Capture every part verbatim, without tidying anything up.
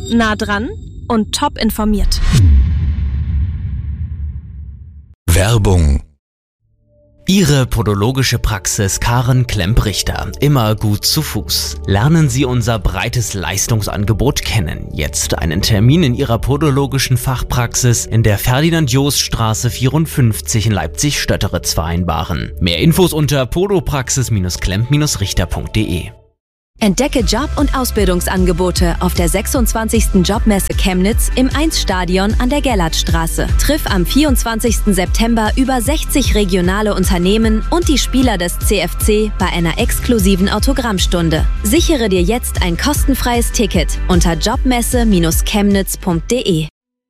nah dran und top informiert. Werbung. Ihre podologische Praxis Karen Klemp-Richter. Immer gut zu Fuß. Lernen Sie unser breites Leistungsangebot kennen. Jetzt einen Termin in Ihrer podologischen Fachpraxis in der Ferdinand-Jost-Straße vierundfünfzig in Leipzig-Stötteritz vereinbaren. Mehr Infos unter podopraxis klemp richter punkt de. Entdecke Job- und Ausbildungsangebote auf der sechsundzwanzigsten Jobmesse Chemnitz im eins-Stadion an der Gellertstraße. Triff am vierundzwanzigsten September über sechzig regionale Unternehmen und die Spieler des C F C bei einer exklusiven Autogrammstunde. Sichere dir jetzt ein kostenfreies Ticket unter jobmesse chemnitz punkt de.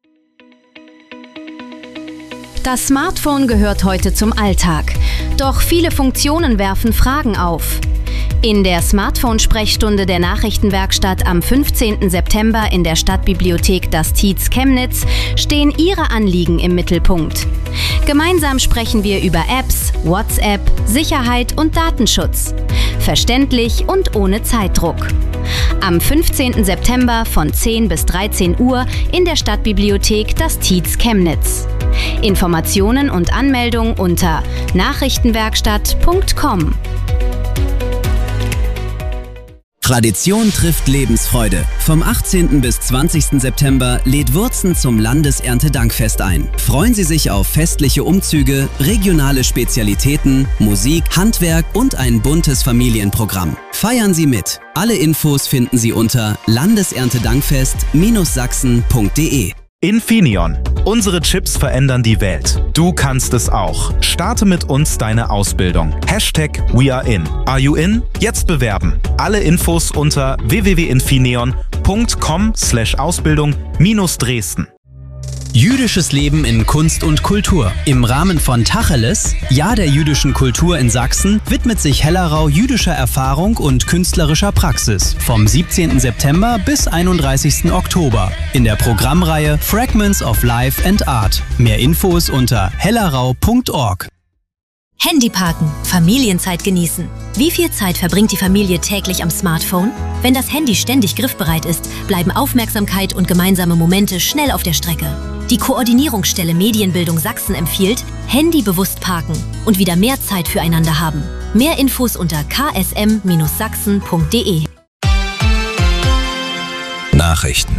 Das Smartphone gehört heute zum Alltag. Doch viele Funktionen werfen Fragen auf. In der Smartphone-Sprechstunde der Nachrichtenwerkstatt am fünfzehnten September in der Stadtbibliothek Das Tietz Chemnitz stehen Ihre Anliegen im Mittelpunkt. Gemeinsam sprechen wir über Apps, WhatsApp, Sicherheit und Datenschutz. Verständlich und ohne Zeitdruck. Am fünfzehnten September von zehn bis dreizehn Uhr in der Stadtbibliothek Das Tietz Chemnitz. Informationen und Anmeldung unter nachrichtenwerkstatt punkt com. Tradition trifft Lebensfreude. Vom achtzehnten bis zwanzigsten September lädt Wurzen zum Landeserntedankfest ein. Freuen Sie sich auf festliche Umzüge, regionale Spezialitäten, Musik, Handwerk und ein buntes Familienprogramm. Feiern Sie mit. Alle Infos finden Sie unter landeserntedankfest Sachsen punkt de. Infineon. Unsere Chips verändern die Welt. Du kannst es auch. Starte mit uns deine Ausbildung. Hashtag WeAreIn. Are you in? Jetzt bewerben. Alle Infos unter w w w punkt infineon punkt com slash Ausbildung minus Dresden. Jüdisches Leben in Kunst und Kultur. Im Rahmen von Tacheles, Jahr der jüdischen Kultur in Sachsen, widmet sich Hellerau jüdischer Erfahrung und künstlerischer Praxis vom siebzehnten September bis einunddreißigsten Oktober in der Programmreihe Fragments of Life and Art. Mehr Infos unter hellerau punkt org. Handyparken, Familienzeit genießen. Wie viel Zeit verbringt die Familie täglich am Smartphone? Wenn das Handy ständig griffbereit ist, bleiben Aufmerksamkeit und gemeinsame Momente schnell auf der Strecke. Die Koordinierungsstelle Medienbildung Sachsen empfiehlt, Handy bewusst parken und wieder mehr Zeit füreinander haben. Mehr Infos unter k s m sachsen punkt de. Nachrichten.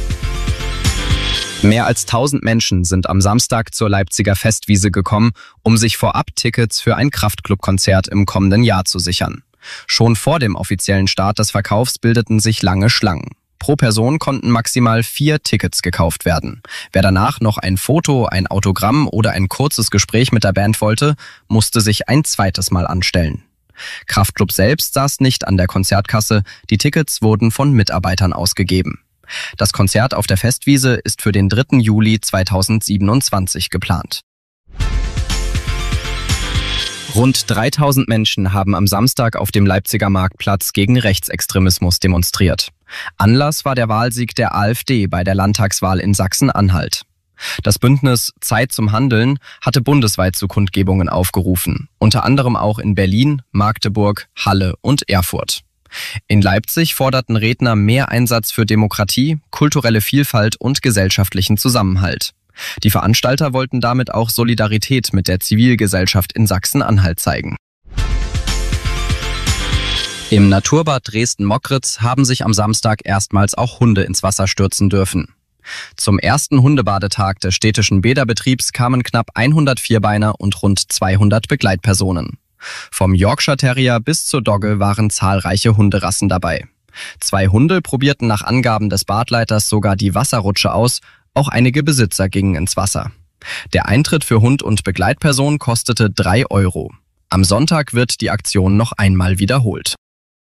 Mehr als tausend Menschen sind am Samstag zur Leipziger Festwiese gekommen, um sich vorab Tickets für ein Kraftklub-Konzert im kommenden Jahr zu sichern. Schon vor dem offiziellen Start des Verkaufs bildeten sich lange Schlangen. Pro Person konnten maximal vier Tickets gekauft werden. Wer danach noch ein Foto, ein Autogramm oder ein kurzes Gespräch mit der Band wollte, musste sich ein zweites Mal anstellen. Kraftklub selbst saß nicht an der Konzertkasse, die Tickets wurden von Mitarbeitern ausgegeben. Das Konzert auf der Festwiese ist für den dritten Juli zweitausendsiebenundzwanzig geplant. Rund dreitausend Menschen haben am Samstag auf dem Leipziger Marktplatz gegen Rechtsextremismus demonstriert. Anlass war der Wahlsieg der AfD bei der Landtagswahl in Sachsen-Anhalt. Das Bündnis Zeit zum Handeln hatte bundesweit zu Kundgebungen aufgerufen, unter anderem auch in Berlin, Magdeburg, Halle und Erfurt. In Leipzig forderten Redner mehr Einsatz für Demokratie, kulturelle Vielfalt und gesellschaftlichen Zusammenhalt. Die Veranstalter wollten damit auch Solidarität mit der Zivilgesellschaft in Sachsen-Anhalt zeigen. Im Naturbad Dresden-Mockritz haben sich am Samstag erstmals auch Hunde ins Wasser stürzen dürfen. Zum ersten Hundebadetag des städtischen Bäderbetriebs kamen knapp hundert Vierbeiner und rund zweihundert Begleitpersonen. Vom Yorkshire Terrier bis zur Dogge waren zahlreiche Hunderassen dabei. Zwei Hunde probierten nach Angaben des Badleiters sogar die Wasserrutsche aus, auch einige Besitzer gingen ins Wasser. Der Eintritt für Hund und Begleitperson kostete drei Euro. Am Sonntag wird die Aktion noch einmal wiederholt.